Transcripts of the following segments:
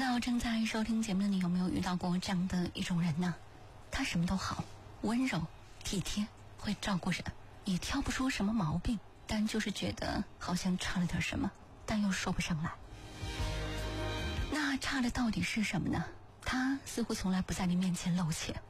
知道正在收听节目的你有没有遇到过这样的一种人呢？他什么都好，温柔体贴，会照顾人，也挑不出什么毛病，但就是觉得好像差了点什么，但又说不上来。那差的到底是什么呢？他似乎从来不在你面前露怯。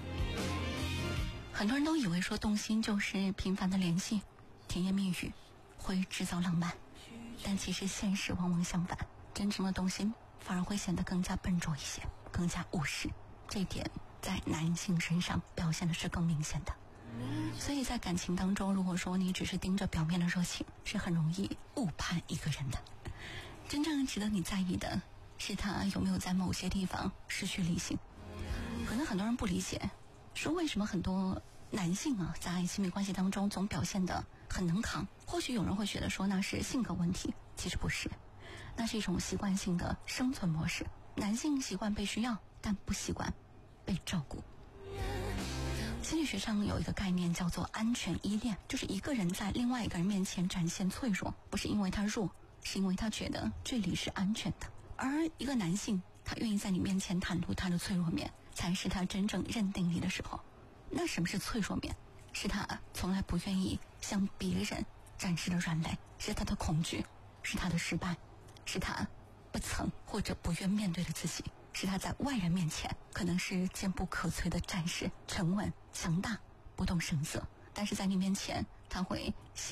很多人都以为说动心就是频繁的联系，甜言蜜语，会制造浪漫，但其实现实往往相反，真正的动心反而会显得更加笨拙一些，更加务实。这一点在男性身上表现的是更明显的。所以在感情当中，如果说你只是盯着表面的热情，是很容易误判一个人的。真正值得你在意的是他有没有在某些地方失去理性。可能很多人不理解，说为什么很多男性在亲密关系当中总表现得很能扛。或许有人会觉得说那是性格问题，其实不是，那是一种习惯性的生存模式。男性习惯被需要，但不习惯被照顾。心理学上有一个概念叫做安全依恋，就是一个人在另外一个人面前展现脆弱，不是因为他弱，是因为他觉得这里是安全的。而一个男性，他愿意在你面前袒露他的脆弱面，才是他真正认定你的时候。那什么是脆弱面？是他从来不愿意向别人展示的软肋，是他的恐惧，是他的失败，是他不曾或者不愿面对的自己，是他在外人面前可能是坚不可摧的战士，沉稳强大不动声色，但是在你面前他会